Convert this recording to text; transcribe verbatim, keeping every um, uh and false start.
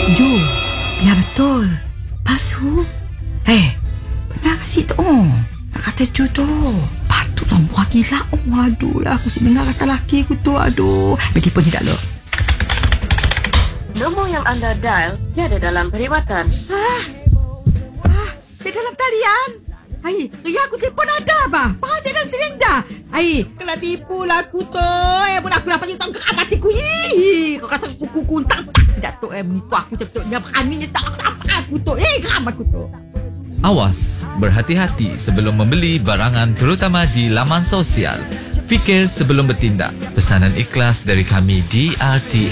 Jo, ya betul. Palsu. Eh, pernah kasih tu. Nak kata Jo tu. Patutlah buah gila. Oh, aduh lah. Aku si dengar kata laki aku tu. Aduh. Bagi pun tidak lo. Nombor yang anda dial tiada dalam perkhidmatan. Ah, ah, di dalam talian. Ai, ria aku telefon ada bah. Pas dalam talian dah. Ai, kena tipu lah aku tu. Eh, pun aku dapat tang ke apa tiku. Ih, kau rasa kuku kuntak tak tidak tu eh menipu aku betul. Dia beraninya tak apa aku tu. Eh, geram aku tu. Awas, berhati-hati sebelum membeli barangan terutama di laman sosial. Fikir sebelum bertindak. Pesanan ikhlas dari kami D R T